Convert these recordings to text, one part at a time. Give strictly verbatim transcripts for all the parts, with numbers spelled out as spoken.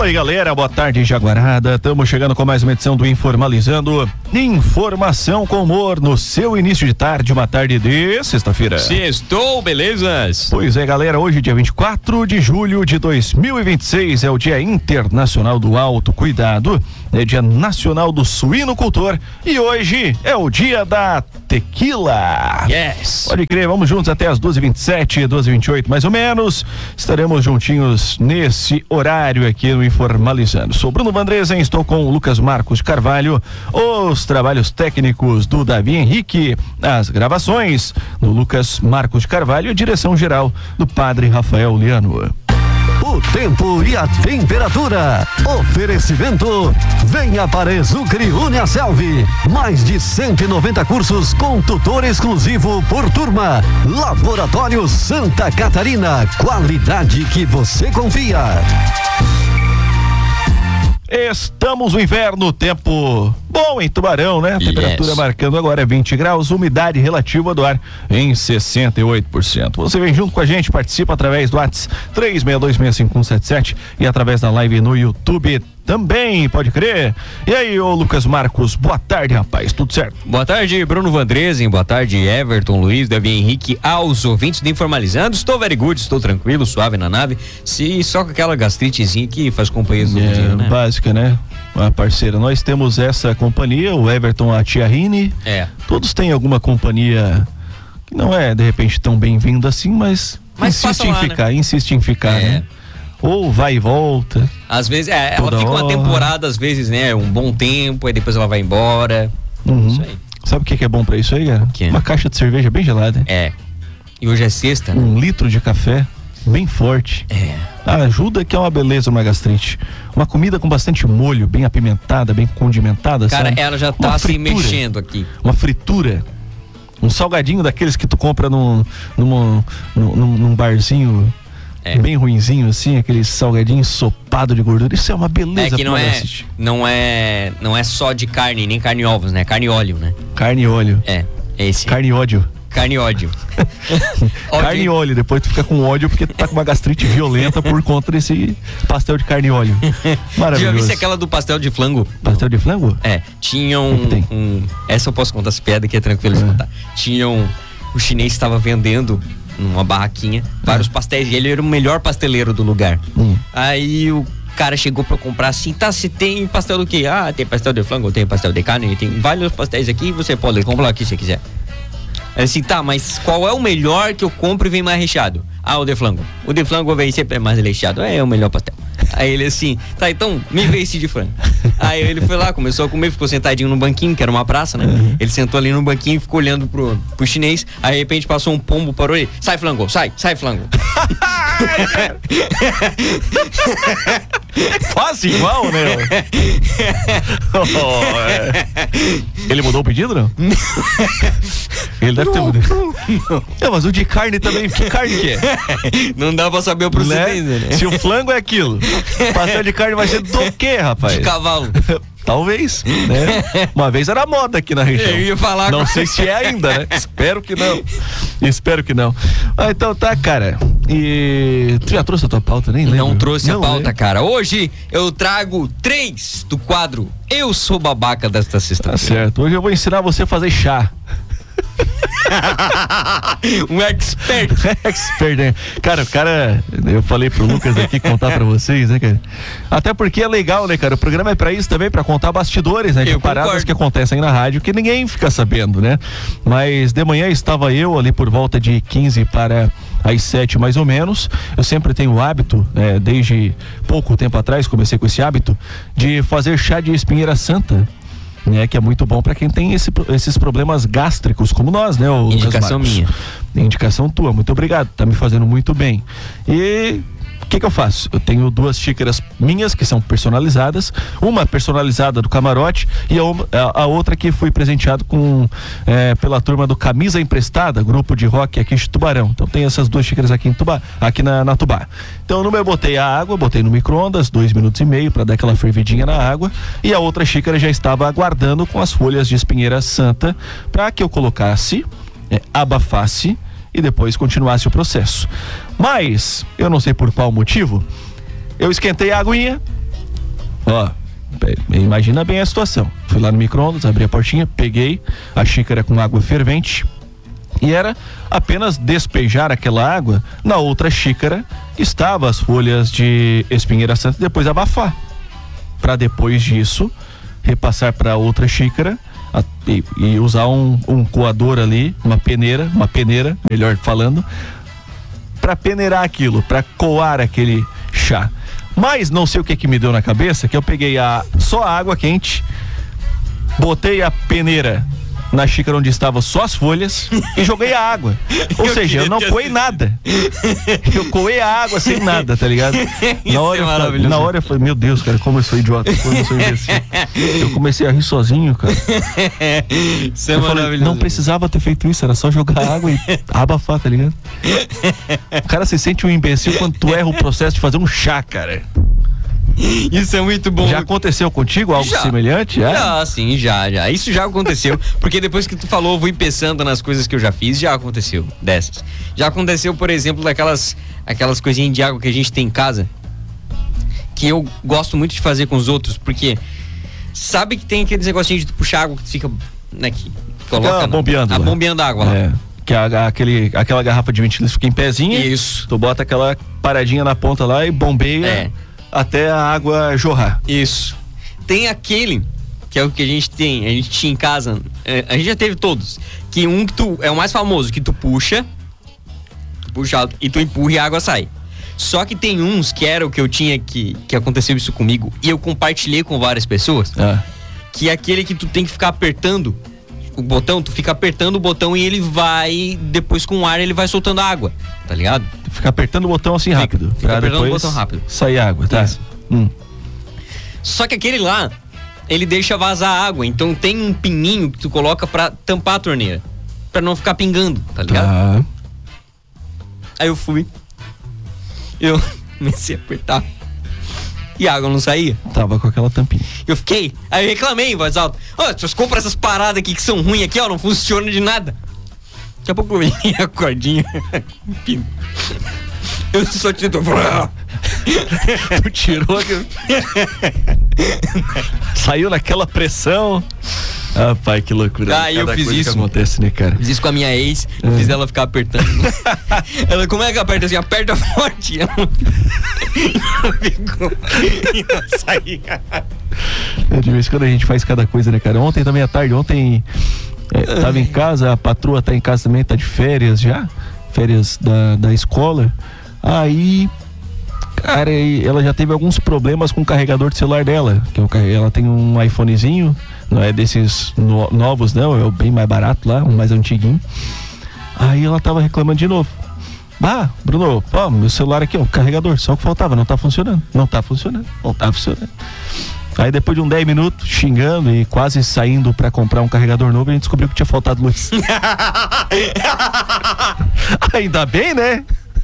Oi, galera, boa tarde, Jaguarada. Estamos chegando com mais uma edição do Informalizando. Informação com humor no seu início de tarde, uma tarde de sexta-feira. Sextou, belezas? Pois é, galera, hoje, dia vinte e quatro de julho de dois mil e vinte e seis, é o Dia Internacional do Autocuidado, é Dia Nacional do Suinocultor e hoje é o dia da tequila. Yes! Pode crer, vamos juntos até as doze e vinte e sete, doze e vinte e oito mais ou menos. Estaremos juntinhos nesse horário aqui no Informalizando. Sou Bruno Vandresen, estou com o Lucas Marcos de Carvalho, os trabalhos técnicos do Davi Henrique, as gravações do Lucas Marcos de Carvalho e a direção geral do Padre Rafael Liano. O tempo e a temperatura. Oferecimento. Venha para Exucre Uniaselv. Mais de cento e noventa cursos com tutor exclusivo por turma. Laboratório Santa Catarina. Qualidade que você confia. Estamos no inverno, tempo bom em Tubarão, né? A temperatura Yes. marcando agora é vinte graus, umidade relativa do ar em sessenta e oito por cento. Você vem junto com a gente, participa através do WhatsApp três seis dois seis cinco um sete sete e através da live no YouTube também, pode crer. E aí, ô Lucas Marcos, boa tarde, rapaz, tudo certo? Boa tarde, Bruno Vandresen, boa tarde, Everton, Luiz, Davi Henrique, aos ouvintes do Informalizando. Estou very good, estou tranquilo, suave na nave, se só com aquela gastritezinha que faz companhia todo É, dia, né? básica, né? Uma parceira, nós temos essa companhia, o Everton, a tia Rine. É. Todos têm alguma companhia que não é, de repente, tão bem-vinda assim, mas, Mas insiste passa em lá, ficar, né? insiste em ficar, É. né? Ou vai e volta. Às vezes, é, ela Toda fica uma hora. temporada, às vezes, né? Um bom tempo, aí depois ela vai embora. Uhum. Isso aí. Sabe o que que é bom pra isso aí, cara? Que? Uma caixa de cerveja bem gelada. É. E hoje é sexta, né? Um litro de café bem forte. É. Ajuda, que é uma beleza uma gastrite. Uma comida com bastante molho, bem apimentada, bem condimentada, Cara, sabe? ela já Uma tá se fritura. mexendo aqui. Uma fritura. Um salgadinho daqueles que tu compra num, num, num, num barzinho É. bem ruinzinho, assim, aquele salgadinho ensopado de gordura. Isso é uma beleza. É que não pra é, assistir. não é, não é só de carne, nem carne e ovos, né? Carne e óleo, né? Carne e óleo. É, é esse. Carne e ódio. Carne e ódio. Carne e óleo, depois tu fica com ódio porque tu tá com uma gastrite violenta por conta desse pastel de carne e óleo. Já Maravilhoso. vi aquela do pastel de flango? Pastel de flango? É, tinha O que um, tem? um- essa eu posso contar essa piada que é tranquilo de É. contar. Tinha um, o chinês estava vendendo numa barraquinha vários pastéis e ele era o melhor pasteleiro do lugar. Hum. Aí o cara chegou pra comprar assim, tá, se tem pastel do quê? Ah, tem pastel de flango, tem pastel de carne, tem vários pastéis aqui, você pode comprar aqui se quiser. Aí assim, tá, mas qual é o melhor que eu compro e vem mais recheado? Ah, o de flango. O de flango vem sempre mais recheado. É, é o melhor pastel. Aí ele assim, tá, então me vê esse de frango. Aí ele foi lá, começou a comer, ficou sentadinho no banquinho, que era uma praça, né? Uhum. Ele sentou ali no banquinho e ficou olhando pro, pro chinês. Aí de repente passou um pombo, parou ele. Sai flango, sai, sai flango. Quase igual, né? Oh, é. Ele mudou o pedido, não? Ele deve ter mudado. É, mas o de carne também, que carne que é? Não dá pra saber o procedimento, Né? né? Se o flango é aquilo, pastel de carne vai ser do quê, rapaz? De cavalo. Talvez, né? Uma vez era moda aqui na região. Eu ia falar Não com- sei se é ainda, né? Espero que não. Espero que não. Ah, então tá, cara. E tu já trouxe a tua pauta, nem lembro. Não trouxe Não, a pauta, né? cara. Hoje eu trago três do quadro Eu Sou Babaca desta Tá sexta-feira. certo. Hoje eu vou ensinar você a fazer chá. Um expert. Expert, né? Cara, o cara, eu falei pro Lucas aqui contar pra vocês, né, cara? Até porque é legal, né, cara? O programa é pra isso também, pra contar bastidores, né? De Eu paradas concordo. que acontecem na rádio que ninguém fica sabendo, né? Mas de manhã estava eu ali por volta de quinze para às sete mais ou menos. Eu sempre tenho o hábito, né, desde pouco tempo atrás, comecei com esse hábito, de fazer chá de espinheira santa. Né, que é muito bom para quem tem esse, esses problemas gástricos, como nós, né? O Indicação Lucas Marcos. minha. Indicação tua, muito obrigado, tá me fazendo muito bem. E o que que eu faço? Eu tenho duas xícaras minhas que são personalizadas, uma personalizada do camarote e a, uma- a- a outra que fui presenteado com é, pela turma do Camisa Emprestada, grupo de rock aqui de Tubarão. Então tem essas duas xícaras aqui em Tubá, aqui na, na Tubá. Então numa eu botei a água, botei no micro-ondas, dois minutos e meio para dar aquela fervidinha na água, e a outra xícara já estava aguardando com as folhas de espinheira santa para que eu colocasse, é, abafasse e depois continuasse o processo. Mas, eu não sei por qual motivo, eu esquentei a aguinha, Ó, imagina bem a situação. Fui lá no micro-ondas, abri a portinha, peguei a xícara com água fervente e era apenas despejar aquela água na outra xícara que estava as folhas de espinheira santa e depois abafar. Para depois disso repassar para outra xícara a, e, e usar um, um coador ali, uma peneira, uma peneira, melhor falando, para peneirar aquilo, para coar aquele chá. Mas não sei o que que me deu na cabeça, que eu peguei a, só a água quente, botei a peneira na xícara onde estavam só as folhas e joguei a água. Ou eu seja, eu não coei nada. Eu coei a água sem nada, tá ligado? Na hora, é eu falei, na hora eu falei, meu Deus, cara, como eu sou idiota, como eu sou imbecil. Eu comecei a rir sozinho, cara. Isso é eu maravilhoso. Falei, não precisava ter feito isso, era só jogar água e abafar, tá ligado? O cara se sente um imbecil quando tu erra o processo de fazer um chá, cara. Isso é muito bom. Já aconteceu contigo algo já. semelhante? É? Já, sim, já, já. Isso já aconteceu, porque depois que tu falou, eu vou pensando nas coisas que eu já fiz, já aconteceu dessas. Já aconteceu, por exemplo, daquelas aquelas coisinhas de água que a gente tem em casa, que eu gosto muito de fazer com os outros, porque sabe que tem aqueles negocinhos de tu puxar água que tu fica, né, que coloca fica bombeando, a, lá. bombeando água lá. É. Que a, aquele, aquela garrafa de vinte litros fica em pezinha. Isso. Tu bota aquela paradinha na ponta lá e bombeia. É. Até a água jorrar. Isso. Tem aquele, que é o que a gente tem, a gente tinha em casa, a gente já teve todos, que um que tu, é o mais famoso, que tu puxa, tu puxa e tu empurra e a água sai. Só que tem uns que era o que eu tinha, que, que aconteceu isso comigo, e eu compartilhei com várias pessoas, ah. que é aquele que tu tem que ficar apertando o botão, tu fica apertando o botão e ele vai, depois com o ar ele vai soltando água, tá ligado? Fica apertando o botão assim rápido. Fica, fica apertando o botão rápido. Sair água, tá? Hum. Só que aquele lá, ele deixa vazar água, então tem um pininho que tu coloca pra tampar a torneira, pra não ficar pingando, tá ligado? Ah. Aí eu fui, eu comecei a apertar e a água não saía. Tava com aquela tampinha. Eu fiquei, aí eu reclamei em voz alta. Ó, oh, vocês compram essas paradas aqui que são ruins aqui, ó, não funciona de nada. Daqui a pouco eu vi a cordinha. Eu só te dou. Tu tirou. Saiu naquela pressão. Ah, pai, que loucura. Ah, eu fiz isso. Que acontece, né, cara? Fiz isso com a minha ex, eu é. fiz ela ficar apertando. Ela, como é que aperta assim? Aperta forte. Ela não ficou. E não saía. É, de vez em quando a gente faz cada coisa, né, cara? Ontem também à tarde, ontem é, tava em casa, a patroa tá em casa também, tá de férias já. Férias da, da escola. Aí, cara, ela já teve alguns problemas com o carregador de celular dela. Que ela tem um iPhonezinho. Não é desses no, novos, não, é o bem mais barato lá, um mais antiguinho. Aí ela tava reclamando de novo. Ah, Bruno, ó, meu celular aqui, ó, o carregador, só o que faltava, não tá funcionando, não tá funcionando, não tá funcionando. Aí depois de uns dez minutos, xingando e quase saindo pra comprar um carregador novo, a gente descobriu que tinha faltado luz. Ainda bem, né?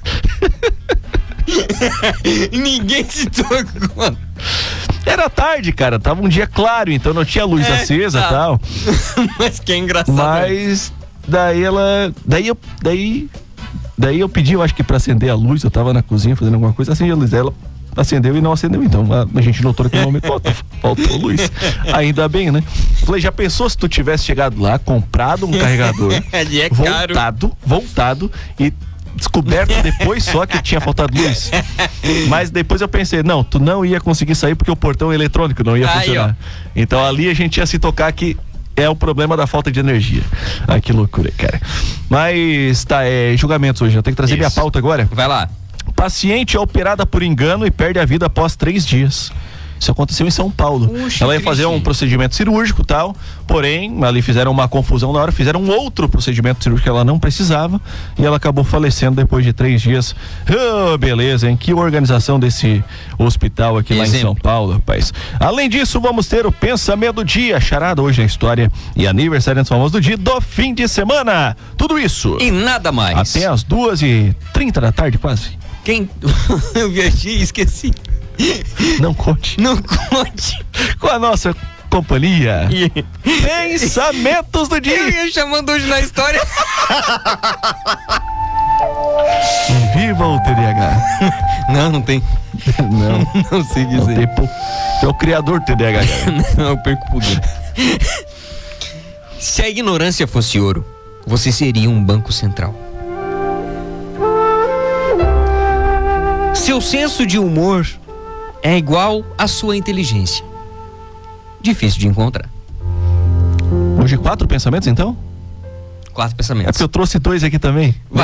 Ninguém se tocou. Era tarde, cara, tava um dia claro, então não tinha luz é, acesa e tá. tal. Mas que engraçado. Mas daí ela, daí eu, daí, daí eu pedi, eu acho que pra acender a luz, eu tava na cozinha fazendo alguma coisa, acendi a luz dela, acendeu e não acendeu, então a, a gente notou naquele momento, ó, faltou luz. Ainda bem, né? Falei, já pensou se tu tivesse chegado lá, comprado um carregador, é voltado, caro. voltado e descoberto depois só que tinha faltado luz. Mas depois eu pensei, não, tu não ia conseguir sair porque o portão eletrônico não ia Aí, funcionar. Ó. Então ali a gente ia se tocar que é o problema da falta de energia. Ai, que loucura, cara. Mas tá, é julgamentos hoje. Eu tenho que trazer Isso. minha pauta agora. Vai lá. Paciente é operada por engano e perde a vida após três dias. Isso aconteceu em São Paulo. Uxi, ela ia fazer um procedimento cirúrgico e tal, porém, ali fizeram uma confusão na hora, fizeram um outro procedimento cirúrgico que ela não precisava e ela acabou falecendo depois de três dias. Oh, beleza, hein? Que organização desse hospital aqui Exemplo. lá em São Paulo, rapaz. Além disso, vamos ter o pensamento do dia, charada hoje na história e aniversário famosos do dia do fim de semana. Tudo isso. E nada mais. Até as duas e trinta da tarde, quase. Quem? Eu viajei e esqueci. Não conte. Não conte. Com a nossa companhia. Yeah. Pensamentos do dia. Eu ia chamando hoje na história. Viva o T D A H. Não, não tem. Não. Não sei dizer. Não tem pou... É o criador do T D A H. Não, eu perco por quê? Se a ignorância fosse ouro, você seria um banco central. Seu senso de humor é igual à sua inteligência. Difícil de encontrar. Hoje quatro pensamentos, então? Quatro É pensamentos. porque eu trouxe dois aqui também. Vai.